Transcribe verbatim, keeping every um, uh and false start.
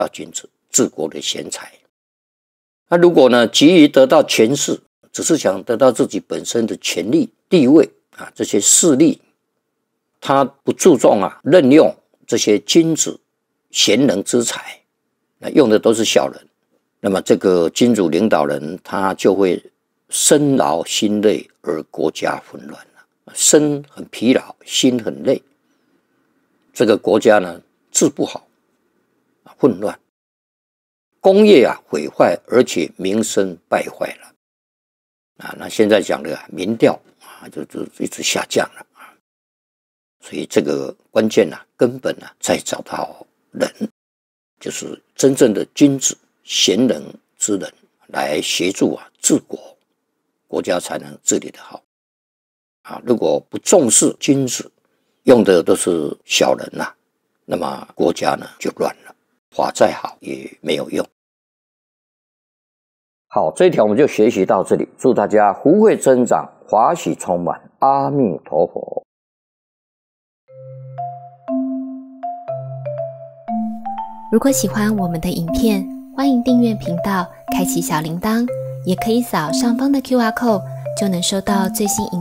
到金子，治国的贤才。那如果呢急于得到权势，只是想得到自己本身的权力、地位啊，这些势力，他不注重啊任用这些君子、贤能之才，那用的都是小人。那么这个君主领导人，他就会身劳心累而国家混乱了。身很疲劳，心很累，这个国家呢治不好，混乱，工业啊毁坏，而且民生败坏了啊。那现在讲的、啊、民调啊，就就一直下降了啊。所以这个关键啊，根本啊，再找到人，就是真正的君子、贤能之人来协助啊治国，国家才能治理得好啊。如果不重视君子，用的都是小人呐、啊，那么国家呢就乱了，法再好也没有用。好，这一条我们就学习到这里，祝大家福慧增长，华喜充满，阿弥陀佛。 如果喜欢我们的影片，欢迎订阅频道，开启小铃铛，也可以扫上方的 Q R code， 就能收到最新影